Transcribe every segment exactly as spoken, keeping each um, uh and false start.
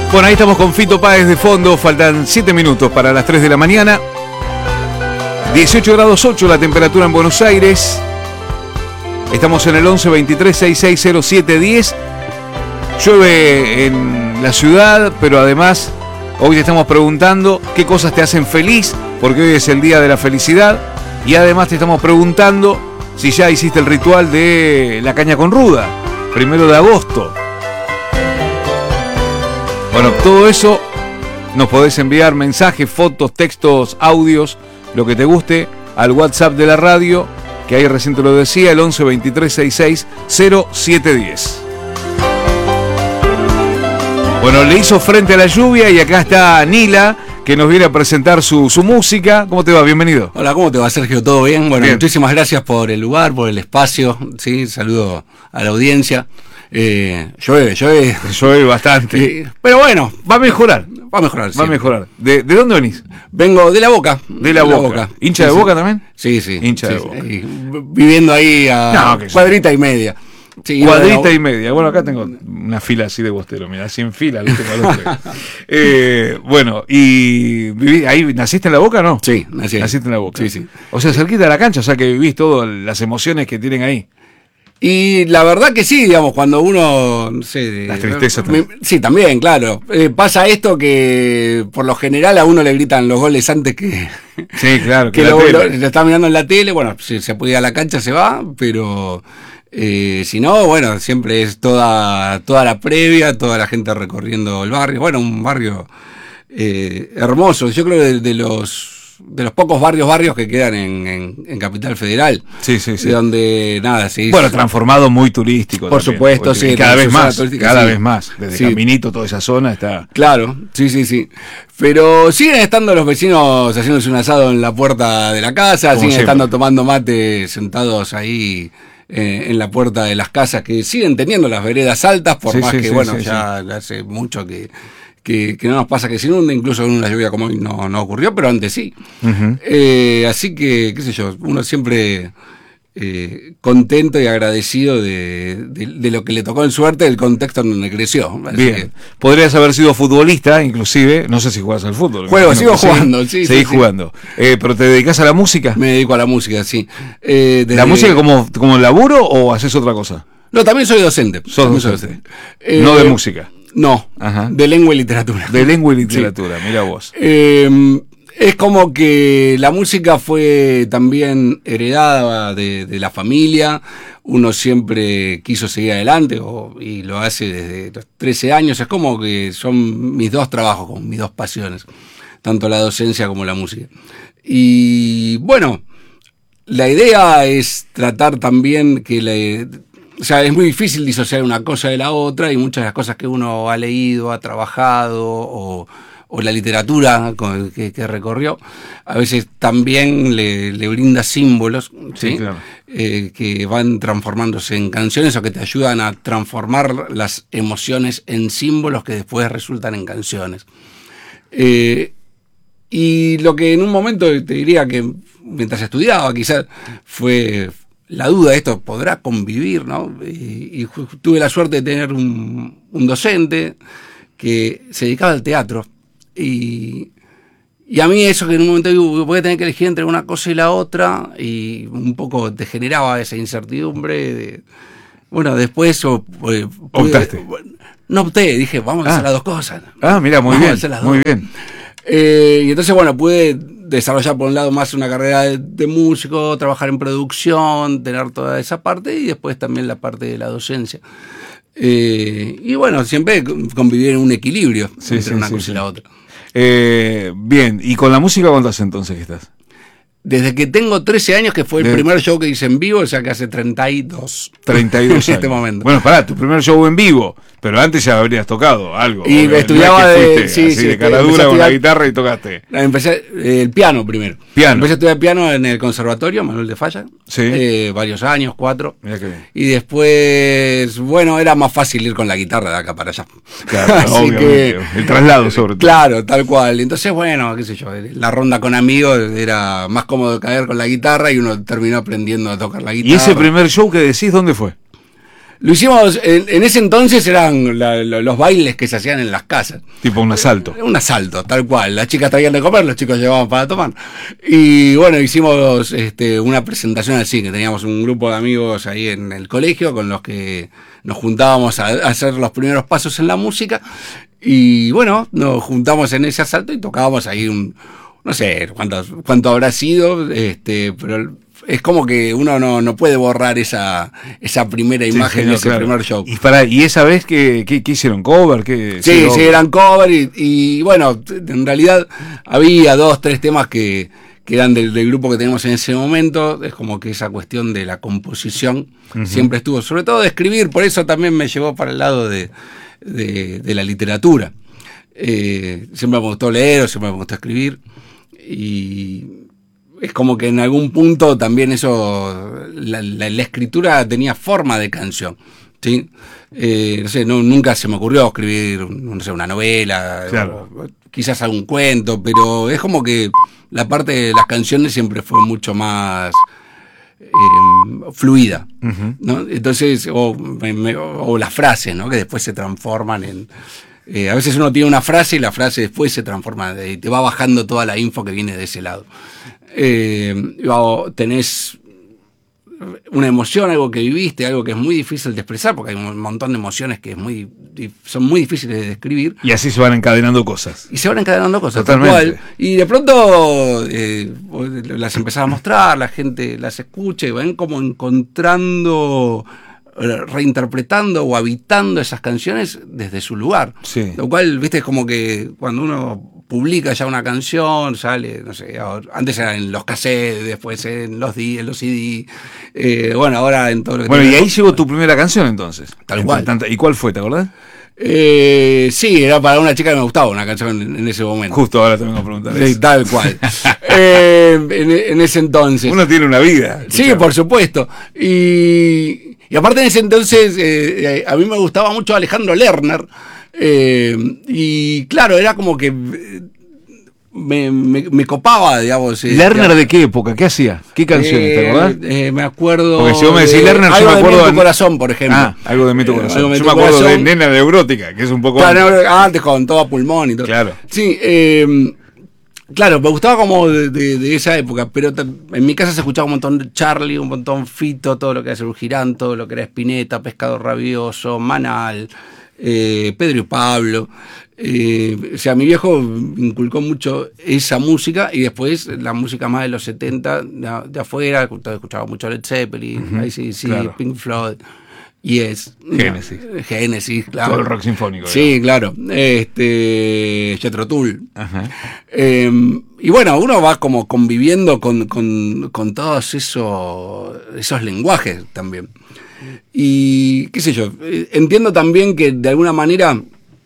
Bueno, ahí estamos con Fito Páez de fondo, faltan siete minutos para las tres de la mañana. dieciocho grados ocho la temperatura en Buenos Aires. Estamos en el once veintitrés sesenta y seis cero siete diez. Llueve en la ciudad, pero además hoy te estamos preguntando qué cosas te hacen feliz, porque hoy es el día de la felicidad. Y además te estamos preguntando si ya hiciste el ritual de la caña con ruda, primero de agosto. Bueno, todo eso nos podés enviar mensajes, fotos, textos, audios, lo que te guste, al WhatsApp de la radio, que ahí recién te lo decía, el once veintitrés sesenta y seis cero siete diez. Bueno, le hizo frente a la lluvia y acá está Nila, que nos viene a presentar su, su música. ¿Cómo te va? Bienvenido. Hola, ¿cómo te va, Sergio? ¿Todo bien? Bueno, bien. Muchísimas gracias por el lugar, por el espacio. Sí, saludo a la audiencia. Eh, llueve, llueve. Llueve bastante. Eh, pero bueno, va a mejorar. Va a mejorar, sí. Va a mejorar. ¿De, de dónde venís? Vengo de La Boca. De La, de Boca. la Boca. ¿Hincha sí, de Boca sí. también? Sí, sí. Hincha sí, de Boca. Sí. Viviendo ahí a no, cuadrita sí. y media. Sí, cuadrita bueno, y media. Bueno, acá tengo una fila así de bostero, mira, así en fila. ¿Viste? eh, bueno, y viví, ahí ¿naciste en La Boca o no? Sí, nací. Naciste en La Boca. Sí, sí. O sea, cerquita de la cancha, o sea que vivís todas las emociones que tienen ahí. Y la verdad que sí, digamos, cuando uno, no sé... Las tristezas también. Sí, también, claro. Eh, pasa esto que por lo general a uno le gritan los goles antes que... Sí, claro. Que, que lo, lo, lo está mirando en la tele, bueno, si se puede ir a la cancha se va, pero... Eh, si no, bueno, siempre es toda, toda la previa, toda la gente recorriendo el barrio. Bueno, un barrio eh, hermoso. Yo creo que de, de los... de los pocos barrios barrios que quedan en, en, en Capital Federal. Sí, sí, sí. Donde nada, se hizo. Bueno, transformado muy turístico. Por también, supuesto, sí. Cada vez más, cada sí. vez más. Desde sí. Caminito, toda esa zona está. Claro, sí, sí, sí. Pero siguen estando los vecinos haciéndose un asado en la puerta de la casa, Como siguen siempre. estando tomando mate sentados ahí eh, en la puerta de las casas, que siguen teniendo las veredas altas, por sí, más sí, que, sí, bueno, sí, ya sí. hace mucho que... Que, que no nos pasa que se inunde, incluso en una lluvia como hoy no, no ocurrió, pero antes sí. Uh-huh. Eh, así que, qué sé yo, uno siempre eh, contento y agradecido de, de, de lo que le tocó en suerte, del contexto en donde creció. Así Bien. Que, podrías haber sido futbolista, inclusive, no sé si jugás al fútbol. Juego, sigo jugando, sí. Seguís sí, jugando. Sí. Eh, ¿Pero te dedicás a la música? Me dedico a la música, sí. Eh, desde... ¿La música como, como laburo o haces otra cosa? No, también soy docente. Sos docente. Soy docente. Eh, no de música. No, Ajá. de lengua y literatura. De lengua y literatura, sí. Mira vos. Eh, es como que la música fue también heredada de, de la familia. Uno siempre quiso seguir adelante o, y lo hace desde los trece años. Es como que son mis dos trabajos, mis dos pasiones, tanto la docencia como la música. Y bueno, la idea es tratar también que la... O sea, es muy difícil disociar una cosa de la otra y muchas de las cosas que uno ha leído, ha trabajado o, o la literatura que, que recorrió, a veces también le, le brinda símbolos, ¿sí? Sí, claro. eh, que van transformándose en canciones o que te ayudan a transformar las emociones en símbolos que después resultan en canciones. Eh, y lo que en un momento te diría que mientras estudiaba quizás fue... la duda de esto, ¿podrá convivir? ¿No? Y, y tuve la suerte de tener un, un docente que se dedicaba al teatro. Y, y a mí eso que en un momento digo, voy a tener que elegir entre una cosa y la otra, y un poco te generaba esa incertidumbre. De, bueno, después... Eh, pude, ¿Optaste? No opté, dije, vamos a hacer ah. las dos cosas. Ah, mira, muy vamos bien, muy bien. Eh, y entonces, bueno, pude... desarrollar por un lado más una carrera de, de músico, trabajar en producción, tener toda esa parte y después también la parte de la docencia. Eh, y bueno, siempre convivir en un equilibrio sí, entre sí, una sí, cosa sí. y la otra. Eh, bien, ¿y con la música cuánto hace entonces que estás? Desde que tengo trece años, que fue el de... primer show que hice en vivo, o sea que hace treinta y dos. treinta y dos en años. este momento. Bueno, pará, tu primer show en vivo, pero antes ya habrías tocado algo. Y me estudiaba no es que de... fuiste, Sí, así sí, de cara dura estudiar, con la guitarra y tocaste. Empecé eh, el piano primero. Piano. Empecé a estudiar piano en el Conservatorio Manuel de Falla. Sí. Eh, varios años, cuatro. Mirá que bien. Y después, bueno, era más fácil ir con la guitarra de acá para allá. Claro, así obviamente. Que, el traslado sobre todo. Claro, tal cual. Entonces, bueno, qué sé yo, la ronda con amigos era más cómodo caer con la guitarra y uno terminó aprendiendo a tocar la guitarra. ¿Y ese primer show que decís, dónde fue? Lo hicimos, en, en ese entonces eran la, la, los bailes que se hacían en las casas. Tipo un asalto. Un asalto, tal cual. Las chicas traían de comer, los chicos llevaban para tomar. Y bueno, hicimos este, una presentación así, que teníamos un grupo de amigos ahí en el colegio con los que nos juntábamos a, a hacer los primeros pasos en la música. Y bueno, nos juntamos en ese asalto y tocábamos ahí un, no sé cuánto, cuánto habrá sido, este, pero es como que uno no, no puede borrar esa, esa primera imagen, sí, de ese claro. primer show. Y para, y esa vez que, que, que hicieron cover, que sí, sí, eran cover y, y bueno, en realidad había dos, tres temas que, que eran del, del grupo que teníamos en ese momento. Es como que esa cuestión de la composición uh-huh. siempre estuvo, sobre todo de escribir, por eso también me llevó para el lado de, de, de la literatura. Eh, siempre me gustó leer, siempre me gustó escribir y es como que en algún punto también eso, la, la, la escritura tenía forma de canción, ¿sí? Eh, no sé, no, nunca se me ocurrió escribir, no sé, una novela, claro. o, quizás algún cuento, pero es como que la parte de las canciones siempre fue mucho más eh, fluida, uh-huh. ¿no? Entonces, o, me, o las frases, ¿no? Que después se transforman en... Eh, a veces uno tiene una frase y la frase después se transforma, y te va bajando toda la info que viene de ese lado. Eh, o tenés una emoción, algo que viviste, algo que es muy difícil de expresar, porque hay un montón de emociones que es muy, son muy difíciles de describir. Y así se van encadenando cosas. Y se van encadenando cosas, totalmente. Tal cual. Y de pronto eh, las empezás a mostrar, la gente las escucha y van como encontrando, reinterpretando o habitando esas canciones desde su lugar. Sí. Lo cual, viste, es como que cuando uno publica ya una canción, sale, no sé, ahora, antes era en los cassettes, después en los, D, en los C D, eh, bueno, ahora en todo lo que... Bueno, y ahí llegó tu primera canción entonces. Tal cual. Tanta, ¿y cuál fue, te acordás? Eh, sí, era para una chica que me gustaba una canción en, en ese momento. Justo ahora te vengo a preguntar sí, eso. Tal cual. eh, en, en ese entonces. Uno tiene una vida. Sí, claro. Por supuesto. Y... Y aparte en ese entonces, eh, a mí me gustaba mucho Alejandro Lerner, eh, y claro, era como que me, me, me copaba, digamos. Eh, ¿Lerner que, de qué época? ¿Qué hacía? ¿Qué canciones? Eh, ¿Te acordás? Eh, me acuerdo... Porque si vos me decís Lerner, yo me acuerdo de... de Mi Corazón, por ejemplo. Ah, algo de Mi Tu Corazón. Eh, yo me acuerdo corazón. de Nena Neurótica, que es un poco... Claro, antes, antes con todo a pulmón y todo. Claro. Sí, eh... Claro, me gustaba como de, de, de esa época, pero en mi casa se escuchaba un montón de Charlie, un montón Fito, todo lo que era Serú Girán, todo lo que era Spinetta, Pescado Rabioso, Manal, eh, Pedro y Pablo. Eh, o sea, mi viejo inculcó mucho esa música y después la música más de los setenta, de, de afuera, escuchaba mucho Led Zeppelin, uh-huh, A C D C, claro. Pink Floyd. Yes. Génesis. No, Génesis, claro. Todo el rock sinfónico. Sí, digamos. Claro. Este, Jethro Tull. Ajá. Eh, y bueno, uno va como conviviendo con, con, con todos esos, esos lenguajes también. Y qué sé yo, entiendo también que de alguna manera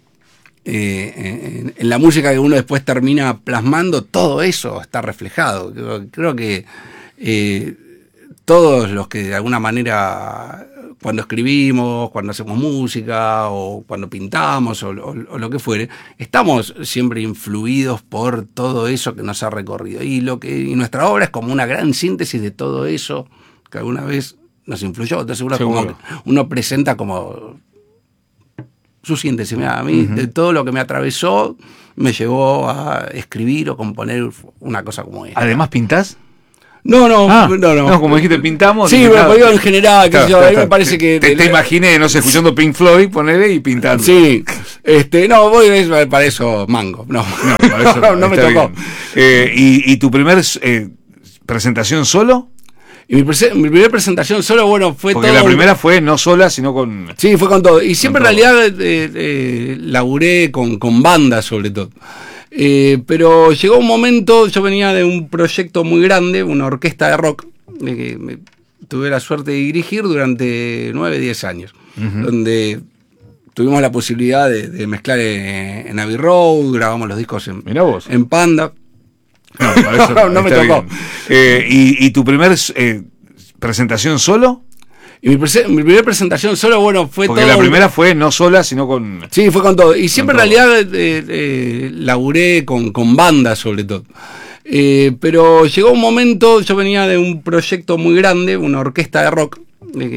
eh, en, en la música que uno después termina plasmando, todo eso está reflejado. Creo, creo que eh, todos los que de alguna manera... Cuando escribimos, cuando hacemos música o cuando pintamos o, o, o lo que fuere, estamos siempre influidos por todo eso que nos ha recorrido. Y, lo que, y nuestra obra es como una gran síntesis de todo eso que alguna vez nos influyó. Entonces uno, como, uno presenta como su síntesis. Mira, a mí uh-huh. de todo lo que me atravesó me llevó a escribir o componer una cosa como esta. ¿Además pintás? No, no, ah, no, no. No, como dijiste, pintamos. Sí, pero digo en general, que claro, yo, claro, a mí me parece que... Te, te imaginé, no sé, escuchando Pink Floyd, ponerle y pintando. Sí, este, no, voy para eso mango, no, no, para eso, no, no me tocó. Eh, ¿y, ¿Y tu primer eh, presentación solo? Y mi, prese- mi primera presentación solo, bueno, fue Porque todo... la primera fue no sola, sino con... Sí, fue con todo. Y siempre en realidad eh, eh, laburé con, con bandas, sobre todo. Eh, pero llegó un momento, yo venía de un proyecto muy grande, una orquesta de rock, eh, que me, tuve la suerte de dirigir durante nueve, diez años, uh-huh. donde tuvimos la posibilidad de, de mezclar en, en Abbey Road, grabamos los discos en, en Panda. No, para eso no, no me tocó. Eh, ¿y, ¿Y tu primer eh, presentación solo? Y mi, prese- mi primera presentación solo, bueno, fue Porque todo... la primera fue no sola, sino con... Sí, fue con todo. Y siempre en realidad eh, eh, laburé con, con bandas, sobre todo. Eh, pero llegó un momento, yo venía de un proyecto muy grande, una orquesta de rock, eh,